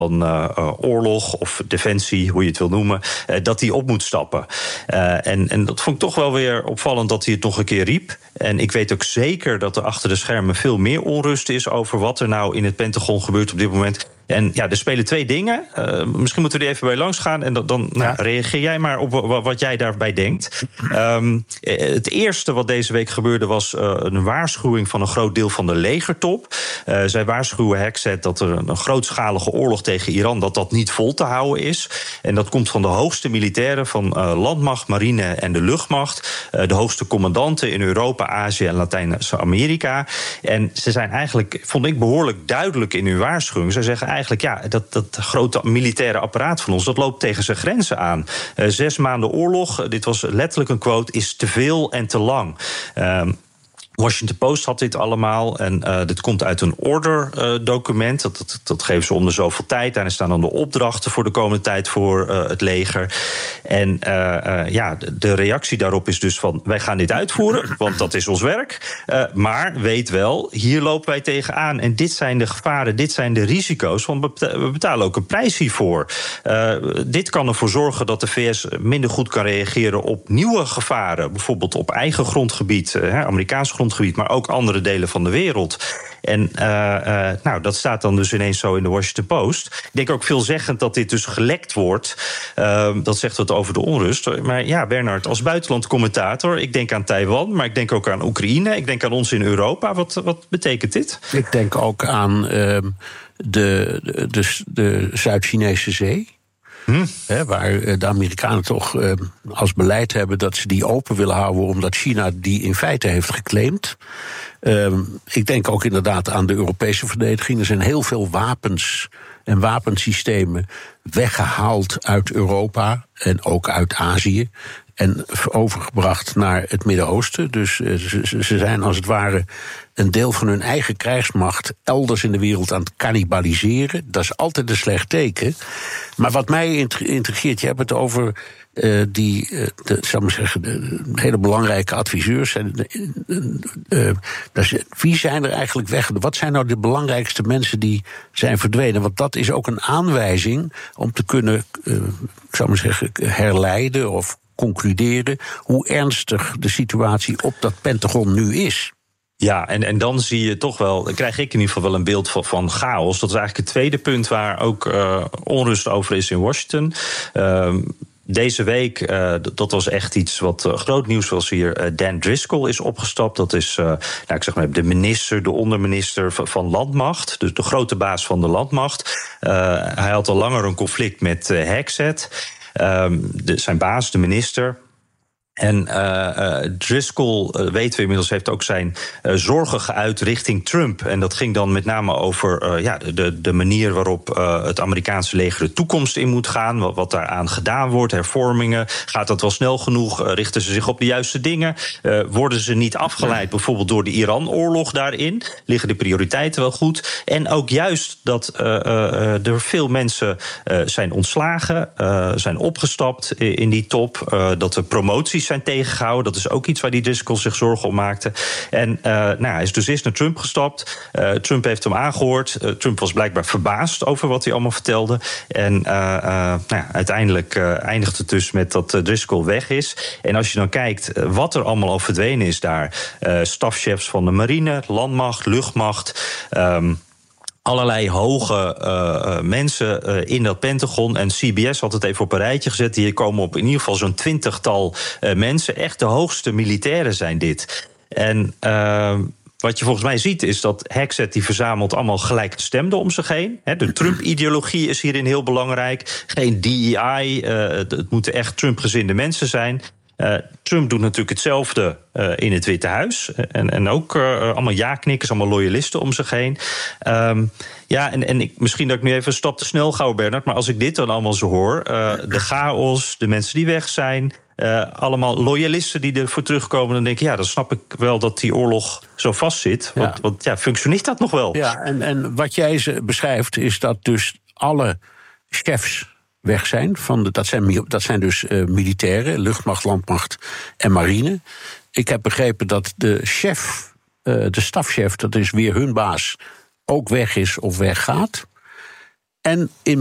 oorlog of defensie, hoe je het wil noemen, dat hij op moet stappen. En dat vond ik toch wel weer opvallend dat hij het nog een keer riep. En ik weet ook zeker dat er achter de schermen veel meer onrust is over wat er nou in het Pentagon gebeurt op dit moment. En ja, er spelen twee dingen. Misschien moeten we er even bij langs gaan. En dan reageer jij maar op wat jij daarbij denkt. Het eerste wat deze week gebeurde was een waarschuwing van een groot deel van de legertop. Zij waarschuwen Hexet dat er een grootschalige oorlog tegen Iran, dat niet vol te houden is. En dat komt van de hoogste militairen van landmacht, marine en de luchtmacht. De hoogste commandanten in Europa, Azië en Latijns-Amerika. En ze zijn eigenlijk, vond ik, behoorlijk duidelijk in hun waarschuwing. Ze zeggen eigenlijk, ja, dat grote militaire apparaat van ons, dat loopt tegen zijn grenzen aan. 6 maanden oorlog, dit was letterlijk een quote, is te veel en te lang. Washington Post had dit allemaal. En dit komt uit een order-document. Dat geven ze om de zoveel tijd. Daarin staan dan de opdrachten voor de komende tijd voor het leger. En de reactie daarop is dus van, wij gaan dit uitvoeren, want dat is ons werk. Maar weet wel, hier lopen wij tegenaan. En dit zijn de gevaren, dit zijn de risico's. Want we betalen ook een prijs hiervoor. Dit kan ervoor zorgen dat de VS minder goed kan reageren op nieuwe gevaren. Bijvoorbeeld op eigen grondgebied, Amerikaans grondgebied, maar ook andere delen van de wereld. En dat staat dan dus ineens zo in de Washington Post. Ik denk ook veelzeggend dat dit dus gelekt wordt. Dat zegt wat over de onrust. Maar ja, Bernard, als buitenlandcommentator, ik denk aan Taiwan, maar ik denk ook aan Oekraïne, ik denk aan ons in Europa. Wat betekent dit? Ik denk ook aan de Zuid-Chinese Zee. Waar de Amerikanen toch als beleid hebben dat ze die open willen houden, omdat China die in feite heeft geclaimd. Ik denk ook inderdaad aan de Europese verdediging. Er zijn heel veel wapens en wapensystemen weggehaald uit Europa en ook uit Azië en overgebracht naar het Midden-Oosten. Dus ze zijn als het ware een deel van hun eigen krijgsmacht elders in de wereld aan het cannibaliseren. Dat is altijd een slecht teken. Maar wat mij intrigeert, je hebt het over de hele belangrijke adviseurs. Wie zijn er eigenlijk weg? Wat zijn nou de belangrijkste mensen die zijn verdwenen? Want dat is ook een aanwijzing om te kunnen, herleiden of concluderen hoe ernstig de situatie op dat Pentagon nu is. Ja, en dan zie je toch wel, dan krijg ik in ieder geval wel een beeld van chaos. Dat is eigenlijk het tweede punt waar ook onrust over is in Washington. Deze week, dat was echt iets wat groot nieuws was hier. Dan Driscoll is opgestapt. Dat is de minister, de onderminister van Landmacht. Dus de grote baas van de Landmacht. Hij had al langer een conflict met Hexet. Zijn baas, de minister. En Driscoll, weten we inmiddels, heeft ook zijn zorgen geuit richting Trump. En dat ging dan met name over de manier waarop het Amerikaanse leger de toekomst in moet gaan. Wat daaraan gedaan wordt, hervormingen. Gaat dat wel snel genoeg? Richten ze zich op de juiste dingen? Worden ze niet afgeleid bijvoorbeeld door de Iran-oorlog daarin? Liggen de prioriteiten wel goed? En ook juist dat er veel mensen zijn ontslagen, zijn opgestapt in die top. Dat de promoties zijn tegengehouden. Dat is ook iets waar die Driscoll zich zorgen om maakte. En hij is dus eerst naar Trump gestapt. Trump heeft hem aangehoord. Trump was blijkbaar verbaasd over wat hij allemaal vertelde. En uiteindelijk eindigt het dus met dat Driscoll weg is. En als je dan kijkt wat er allemaal al verdwenen is daar. Stafchefs van de marine, landmacht, luchtmacht. Allerlei hoge mensen in dat Pentagon. En CBS had het even op een rijtje gezet. Hier komen op in ieder geval zo'n 20-tal mensen. Echt de hoogste militairen zijn dit. En wat je volgens mij ziet is dat Hexet die verzamelt allemaal gelijkgestemden om zich heen. De Trump-ideologie is hierin heel belangrijk. Geen DEI, het moeten echt Trump-gezinde mensen zijn. Trump doet natuurlijk hetzelfde in het Witte Huis. En ook allemaal ja-knikkers, allemaal loyalisten om zich heen. Misschien dat ik nu even een stap te snel ga, Bernard. Maar als ik dit dan allemaal zo hoor, de chaos, de mensen die weg zijn, allemaal loyalisten die ervoor terugkomen, dan denk ik, dan snap ik wel dat die oorlog zo vastzit. Want functioneert dat nog wel? Ja, en wat jij beschrijft is dat dus alle chefs weg zijn. Dat zijn dus militairen, luchtmacht, landmacht en marine. Ik heb begrepen dat de stafchef, dat is weer hun baas, ook weg is of weggaat. En in